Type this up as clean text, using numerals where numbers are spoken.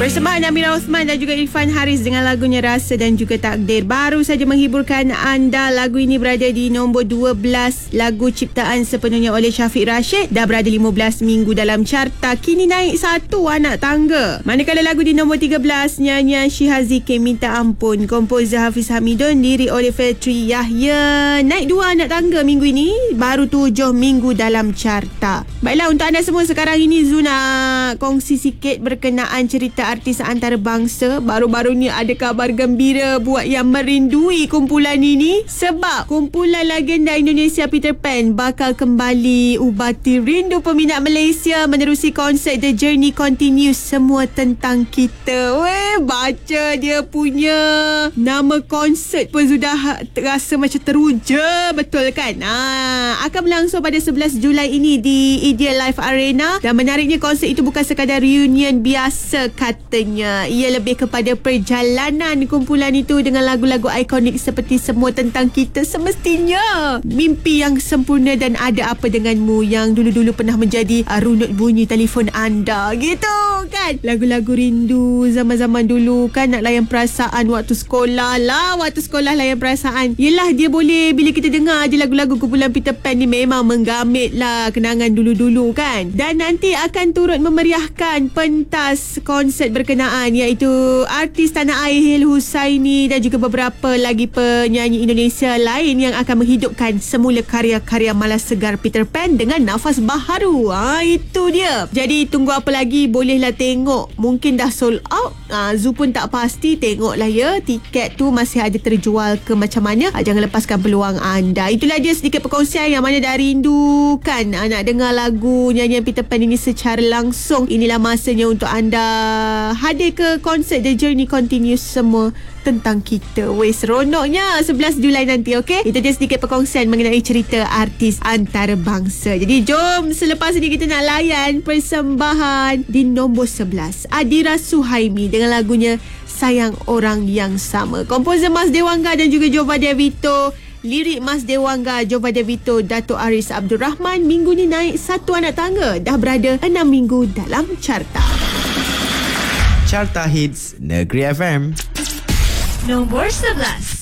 Persembahan Amira Osman dan juga Irfan Haris dengan lagunya Rasa dan juga Takdir. Baru saja menghiburkan anda. Lagu ini berada di nombor 12. Lagu ciptaan sepenuhnya oleh Syafiq Rashid. Dah berada 15 minggu dalam carta. Kini naik 1 anak tangga. Manakala lagu di nombor 13, nyanyian Syihazikin Minta Ampun, komposer Hafiz Hamidun, lirik oleh Fetri Yahya, naik 2 anak tangga minggu ini. Baru 7 minggu dalam carta. Baiklah, untuk anda semua sekarang ini, Zuna kongsi sikit berkenaan cerita artis antarabangsa. Baru-baru ni ada kabar gembira buat yang merindui kumpulan ini, sebab kumpulan legenda Indonesia Peter Pan bakal kembali ubati rindu peminat Malaysia menerusi konsert The Journey Continues, semua tentang kita. Baca dia punya nama konsert pun sudah terasa macam teruja, betul kan? Akan berlangsung pada 11 Julai ini di Ideal Life Arena, dan menariknya konsert itu bukan sekadar reunion biasa katanya. Ia lebih kepada perjalanan kumpulan itu dengan lagu-lagu ikonik seperti Semua Tentang Kita, Semestinya, Mimpi Yang Sempurna dan Ada Apa Denganmu yang dulu-dulu pernah menjadi runut bunyi telefon anda, gitu kan? Lagu-lagu rindu zaman-zaman dulu kan, nak layan perasaan waktu sekolah lah. Waktu sekolah layan perasaan, yelah dia boleh, bila kita dengar je lagu-lagu kumpulan Peter Pan ni, memang menggamit lah kenangan dulu-dulu kan. Dan nanti akan turut memeriahkan pentas konsert berkenaan, iaitu artis tanah air Hil Husaini dan juga beberapa lagi penyanyi Indonesia lain yang akan menghidupkan semula karya-karya malas segar Peter Pan dengan nafas baharu. Itu dia. Jadi tunggu apa lagi, bolehlah tengok. Mungkin dah sold out, Zoo pun tak pasti. Tengoklah ya, tiket tu masih ada terjual ke macam mana. Jangan lepaskan peluang anda. Itulah dia sedikit perkongsian yang mana dah rindukan nak dengar lagu nyanyian Peter Pan ini secara langsung. Inilah masanya untuk anda hadir ke konsert The Journey Continues, Semua Tentang Kita. Seronoknya 11 Julai nanti, okey? Itu dia sedikit perkongsian mengenai cerita artis antarabangsa. Jadi jom selepas ini kita nak layan persembahan di nombor 11, Adira Suhaimi dengan lagunya Sayang Orang Yang Sama. Komposer Mas Dewangga dan juga Jova Devito. Lirik Mas Dewangga, Jova Devito, Dato' Aris Abdul Rahman. Minggu ni naik 1 anak tangga. Dah berada 6 minggu dalam carta. Carta Hits Negeri FM. Nombor 11.